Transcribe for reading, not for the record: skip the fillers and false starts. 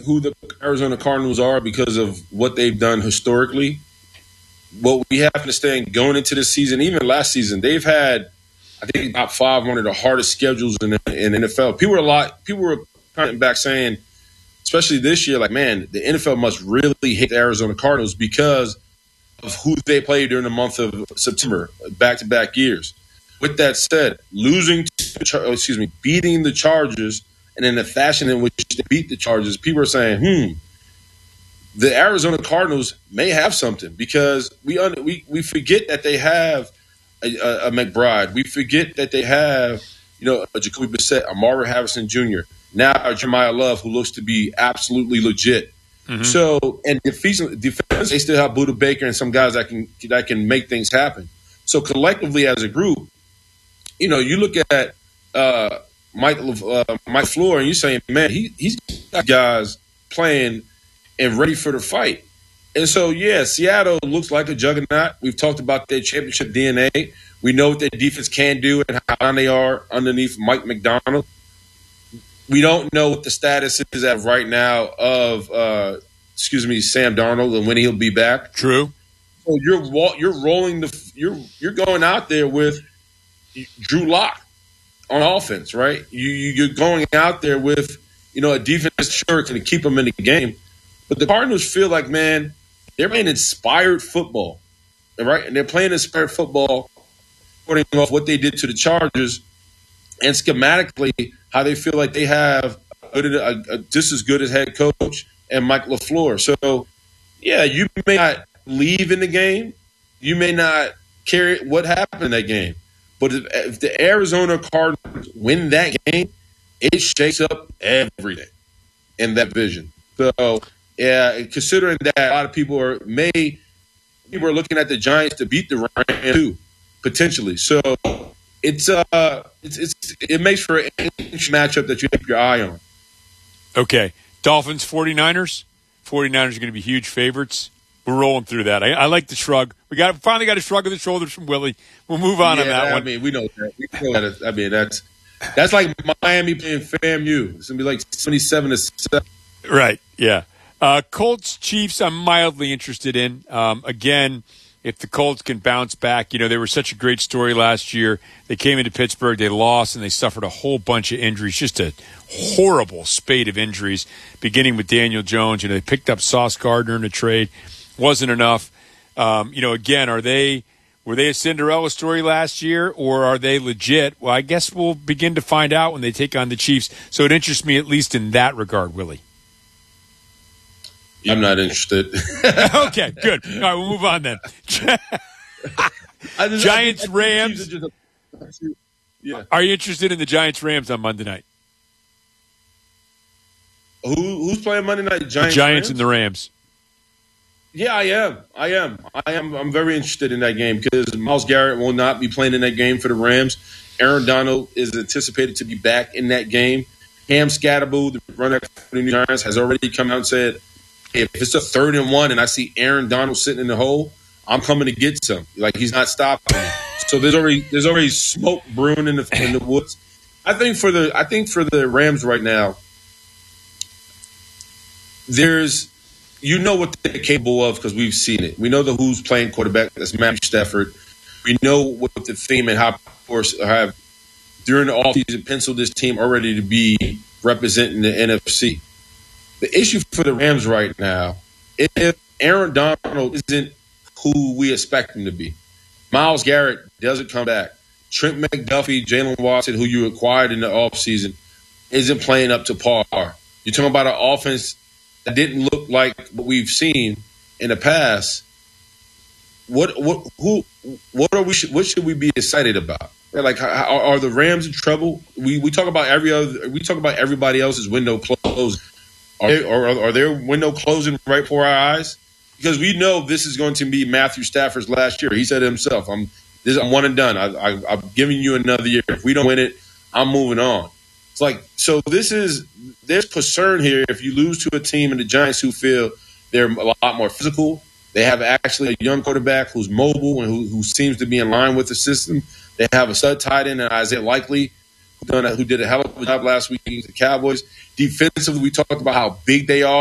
who the Arizona Cardinals are because of what they've done historically. What we have to understand going into this season, even last season, they've had, I think, about one of the hardest schedules in the NFL. People were coming back saying, especially this year, like, man, the NFL must really hate the Arizona Cardinals because of who they played during the month of September, back-to-back years. With that said, beating the Chargers, and in the fashion in which they beat the Chargers, people are saying, the Arizona Cardinals may have something because we forget that they have a McBride. We forget that they have, a Jacoby Brissett, a Marvin Harrison Jr., now Jeremiah Love, who looks to be absolutely legit. Mm-hmm. So, and defense, they still have Budda Baker and some guys that can make things happen. So collectively as a group, you look at Mike Floor and you're saying, man, he's got guys playing and ready for the fight. And so, yeah, Seattle looks like a juggernaut. We've talked about their championship DNA. We know what their defense can do and how down they are underneath Mike McDonald. We don't know what the status is at right now of, Sam Darnold and when he'll be back. True. So you're going out there with Drew Lock on offense, right? You're going out there with, a defense sure can keep them in the game. But the Cardinals feel like, man, they're playing inspired football, right? And they're playing inspired football according to what they did to the Chargers and schematically how they feel like they have just as good as head coach and Mike LaFleur. So, yeah, you may not leave in the game. You may not care what happened in that game. But if the Arizona Cardinals win that game, it shakes up everything in that vision. So, yeah, considering that a lot of people are looking at the Giants to beat the Rams too, potentially. So it makes for an interesting matchup that you keep your eye on. Okay, Dolphins, 49ers. 49ers are going to be huge favorites. We're rolling through that. I like the shrug. We finally got a shrug of the shoulders from Willie. We'll move on that one. I mean, we know that. I mean, that's like Miami playing FAMU. It's going to be like 77-7. Right, yeah. Colts, Chiefs, I'm mildly interested in. Again, if the Colts can bounce back, they were such a great story last year. They came into Pittsburgh, they lost, and they suffered a whole bunch of injuries, just a horrible spate of injuries, beginning with Daniel Jones. They picked up Sauce Gardner in a trade. Wasn't enough. Again, were they a Cinderella story last year, or are they legit? Well, I guess we'll begin to find out when they take on the Chiefs. So it interests me at least in that regard, Willie. I'm not interested. Okay, good. All right, we'll move on then. Giants, Rams. Yeah. Are you interested in the Giants, Rams on Monday night? Who's playing Monday night? The Giants Rams? And the Rams. Yeah, I am. I'm very interested in that game because Myles Garrett will not be playing in that game for the Rams. Aaron Donald is anticipated to be back in that game. Cam Scatterbo, the runner for the New Giants, has already come out and said, if it's a 3rd and 1 and I see Aaron Donald sitting in the hole, I'm coming to get some. Like, he's not stopping me. So there's already smoke brewing in the woods. I think for the Rams right now, there's what they're capable of because we've seen it. We know who's playing quarterback. That's Matthew Stafford. We know what the theme and how have during the offseason penciled this team already to be representing the NFC. The issue for the Rams right now, if Aaron Donald isn't who we expect him to be, Myles Garrett doesn't come back, Trent McDuffie, Jalen Watson, who you acquired in the offseason, isn't playing up to par. You're talking about an offense that didn't look like what we've seen in the past. What should we be excited about? Like, are the Rams in trouble? We talk about everybody else's window closed. Are their window closing right before our eyes? Because we know this is going to be Matthew Stafford's last year. He said it himself, I'm one and done. I've given you another year. If we don't win it, I'm moving on. It's like, so there's concern here if you lose to a team in the Giants who feel they're a lot more physical. They have actually a young quarterback who's mobile and who seems to be in line with the system. They have a stud tight end and Isaiah Likely, who did a hell of a job last week against the Cowboys. Defensively, we talked about how big they are.